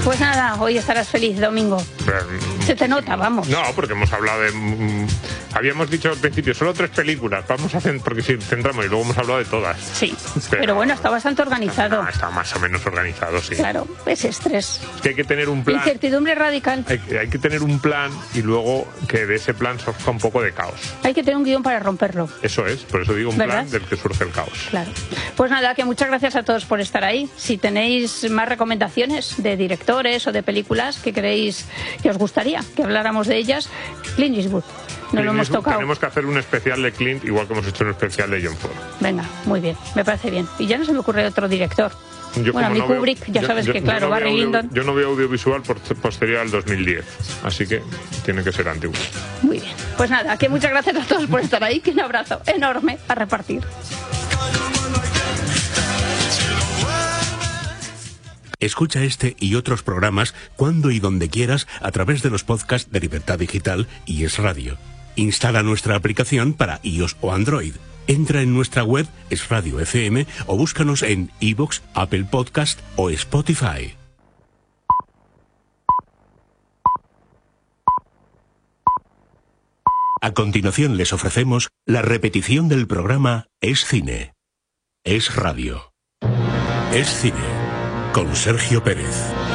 Pues nada, hoy estarás feliz, Domingo. Se te nota, vamos. No, porque hemos hablado de... habíamos dicho al principio, solo 3 películas. Vamos a hacer, porque si centramos y luego hemos hablado de todas. Sí, pero bueno, está bastante organizado. Está más o menos organizado, sí. Claro, ese estrés. Es que hay que tener un plan. Incertidumbre radical. Hay que tener un plan y luego que de ese plan surja un poco de caos. Hay que tener un guión para romperlo. Eso es, por eso digo un ¿verdad? plan del que surge el caos. Claro. Pues nada, que muchas gracias a todos por estar ahí. Si tenéis más recomendaciones de directores o de películas que creéis que os gustaría que habláramos de ellas, Clint Eastwood. No lo hemos tocado. Tenemos que hacer un especial de Clint, igual que hemos hecho un especial de John Ford. Venga, muy bien, me parece bien. Y ya no se me ocurre otro director. Bueno, a mí Kubrick, ya sabes que claro, Barry Lyndon. Yo no veo audiovisual posterior al 2010, así que tiene que ser antiguo. Muy bien. Pues nada, que muchas gracias a todos por estar ahí, que un abrazo enorme a repartir. Escucha este y otros programas cuando y donde quieras a través de los podcasts de Libertad Digital y Es Radio. Instala nuestra aplicación para iOS o Android. Entra en nuestra web Es Radio FM o búscanos en iVoox, Apple Podcast o Spotify. A continuación les ofrecemos la repetición del programa Es Cine. Es Radio. Es Cine. Con Sergio Pérez.